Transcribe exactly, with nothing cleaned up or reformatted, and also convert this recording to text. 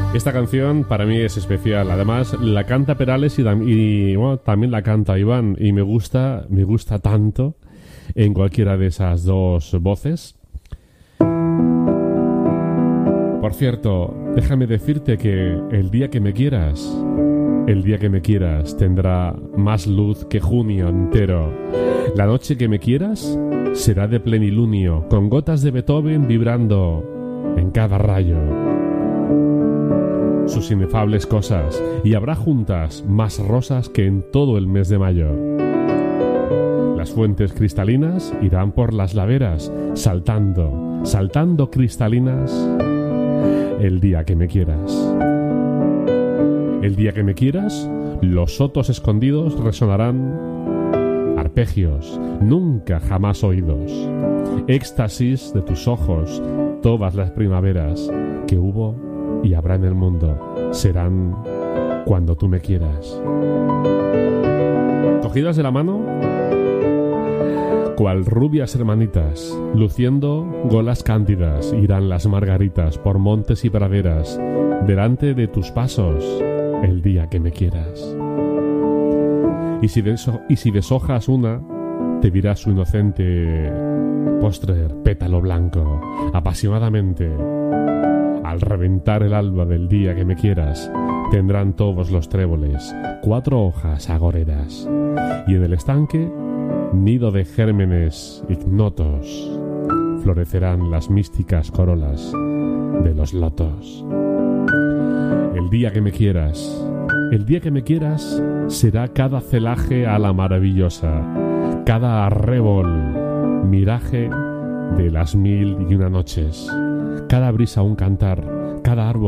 Esta canción para mí es especial. Además, la canta Perales y, y bueno, también la canta Iván. Y me gusta, me gusta tanto en cualquiera de esas dos voces. Por cierto, déjame decirte que el día que me quieras, el día que me quieras tendrá más luz que junio entero. La noche que me quieras será de plenilunio, con gotas de Beethoven vibrando en cada rayo. Sus inefables cosas, y habrá juntas más rosas que en todo el mes de mayo. Las fuentes cristalinas irán por las laderas, saltando, saltando cristalinas, el día que me quieras. El día que me quieras, los sotos escondidos resonarán arpegios, nunca jamás oídos. Éxtasis de tus ojos, todas las primaveras que hubo y habrá en el mundo serán cuando tú me quieras. Cogidas de la mano, cual rubias hermanitas, luciendo golas cándidas, irán las margaritas por montes y praderas, delante de tus pasos, el día que me quieras. Y si, deso- y si deshojas una, te dirá su inocente postrer pétalo blanco, apasionadamente. Al reventar el alba del día que me quieras, tendrán todos los tréboles cuatro hojas agoreras, y en el estanque, nido de gérmenes ignotos, florecerán las místicas corolas de los lotos. El día que me quieras, el día que me quieras, será cada celaje ala maravillosa, cada arrebol, miraje de las mil y una noches, cada brisa un cantar, cada árbol